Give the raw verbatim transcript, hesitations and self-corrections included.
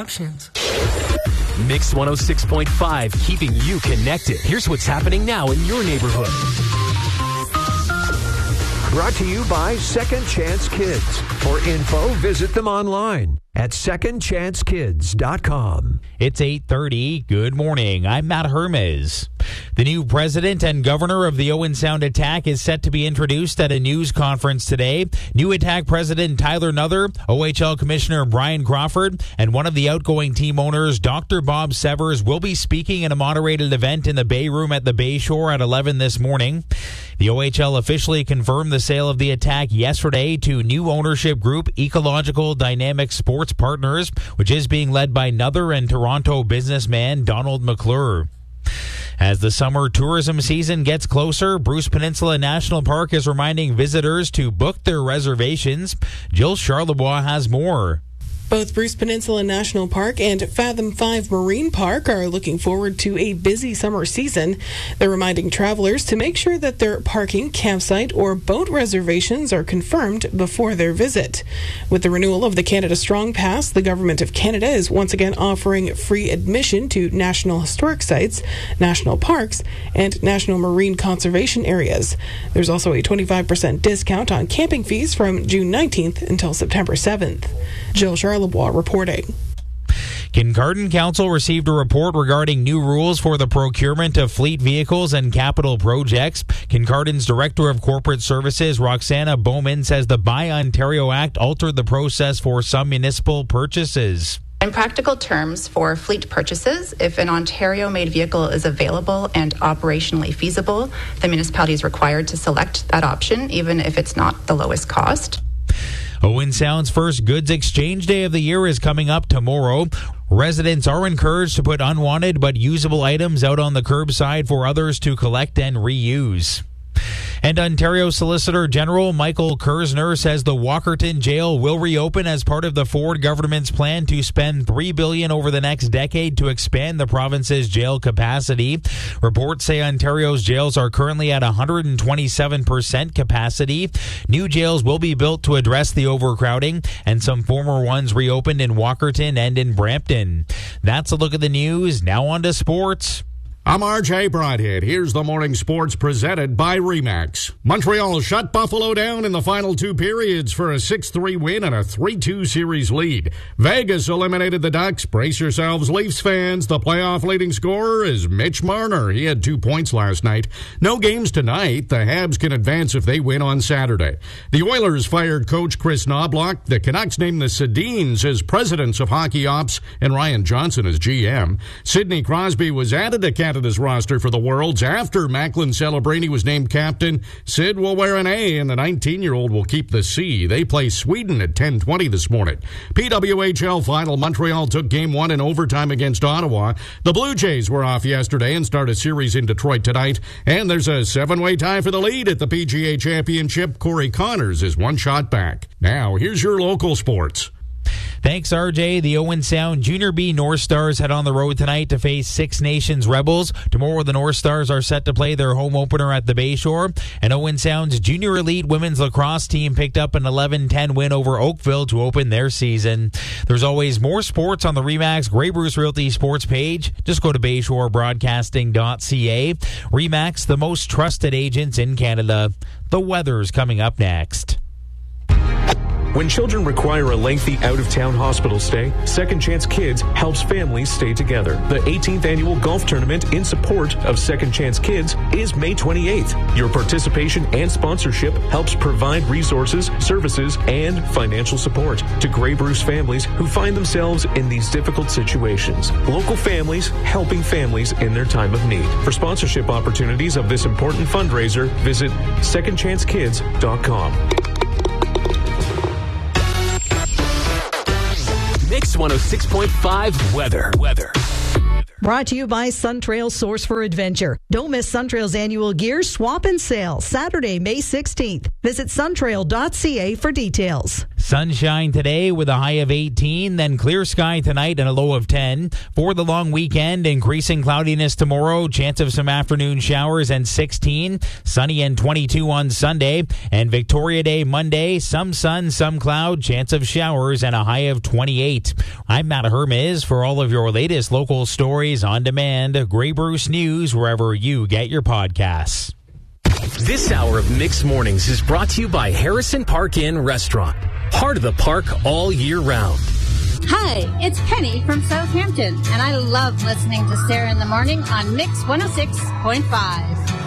instructions. Mix one oh six point five, keeping you connected. Here's what's happening now in your neighborhood. Brought to you by Second Chance Kids. For info, visit them online at second chance kids dot com. It's eight thirty. Good morning. I'm Matt Hermes. The new president and governor of the Owen Sound Attack is set to be introduced at a news conference today. New Attack President Tyler Nuther, O H L Commissioner Brian Crawford, and one of the outgoing team owners, Doctor Bob Severs, will be speaking in a moderated event in the Bay Room at the Bayshore at eleven this morning. The O H L officially confirmed the sale of the Attack yesterday to new ownership group Ecological Dynamic Sports Partners, which is being led by Nuther and Toronto businessman Donald McClure. As the summer tourism season gets closer, Bruce Peninsula National Park is reminding visitors to book their reservations. Jill Charlebois has more. Both Bruce Peninsula National Park and Fathom five Marine Park are looking forward to a busy summer season. They're reminding travelers to make sure that their parking, campsite, or boat reservations are confirmed before their visit. With the renewal of the Canada Strong Pass, the Government of Canada is once again offering free admission to National Historic Sites, National Parks, and National Marine Conservation Areas. There's also a twenty-five percent discount on camping fees from June nineteenth until September seventh. Jill Charlebois reporting. Kincardine Council received a report regarding new rules for the procurement of fleet vehicles and capital projects. Kincardine's Director of Corporate Services, Roxana Bowman, says the Buy Ontario Act altered the process for some municipal purchases. In practical terms, for fleet purchases, if an Ontario-made vehicle is available and operationally feasible, the municipality is required to select that option, even if it's not the lowest cost. Owen Sound's first goods exchange day of the year is coming up tomorrow. Residents are encouraged to put unwanted but usable items out on the curbside for others to collect and reuse. And Ontario Solicitor General Michael Kersner says the Walkerton Jail will reopen as part of the Ford government's plan to spend three billion dollars over the next decade to expand the province's jail capacity. Reports say Ontario's jails are currently at one hundred twenty-seven percent capacity. New jails will be built to address the overcrowding, and some former ones reopened in Walkerton and in Brampton. That's a look at the news. Now on to sports. I'm R J Broadhead. Here's the morning sports presented by RE/MAX. Montreal shut Buffalo down in the final two periods for a six three win and a three two series lead. Vegas eliminated the Ducks. Brace yourselves, Leafs fans. The playoff leading scorer is Mitch Marner. He had two points last night. No games tonight. The Habs can advance if they win on Saturday. The Oilers fired coach Chris Knobloch. The Canucks named the Sedins as presidents of hockey ops and Ryan Johnson as G M. Sidney Crosby was added to Canada's roster for the Worlds after Macklin Celebrini was named captain. Sid will wear an A and the nineteen-year-old will keep the C. They play Sweden at ten twenty this morning. P W H L final. Montreal took game one in overtime against Ottawa. The Blue Jays were off yesterday and start a series in Detroit tonight. And there's a seven-way tie for the lead at the P G A Championship. Corey Connors is one shot back. Now, here's your local sports. Thanks, R J. The Owen Sound Junior B North Stars head on the road tonight to face Six Nations Rebels. Tomorrow, the North Stars are set to play their home opener at the Bayshore. And Owen Sound's Junior Elite Women's Lacrosse team picked up an eleven ten win over Oakville to open their season. There's always more sports on the RE/MAX Grey Bruce Realty sports page. Just go to bayshore broadcasting dot c a. RE/MAX, the most trusted agents in Canada. The weather's coming up next. When children require a lengthy out-of-town hospital stay, Second Chance Kids helps families stay together. The eighteenth annual golf tournament in support of Second Chance Kids is May twenty-eighth. Your participation and sponsorship helps provide resources, services, and financial support to Grey Bruce families who find themselves in these difficult situations. Local families helping families in their time of need. For sponsorship opportunities of this important fundraiser, visit second chance kids dot com. Mix one oh six point five weather. Weather. Brought to you by SunTrail, source for adventure. Don't miss SunTrail's annual gear swap and sale, Saturday, May sixteenth. Visit suntrail dot c a for details. Sunshine today with a high of eighteen, then clear sky tonight and a low of ten. For the long weekend, increasing cloudiness tomorrow, chance of some afternoon showers and sixteen. Sunny and twenty-two on Sunday. And Victoria Day Monday, some sun, some cloud, chance of showers and a high of twenty-eight. I'm Matt Hermes. For all of your latest local stories on demand, Grey Bruce News, wherever you get your podcasts. This hour of Mixed Mornings is brought to you by Harrison Park Inn Restaurant. Part of the park all year round. Hi, it's Penny from Southampton, and I love listening to Sarah in the Morning on Mix one oh six point five.